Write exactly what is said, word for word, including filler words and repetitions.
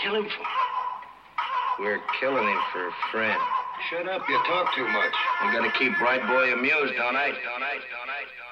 kill him for? We're killing him for a friend. Shut up, you talk too much. I'm gonna keep Bright Boy amused, don't I? Don't I? Don't I?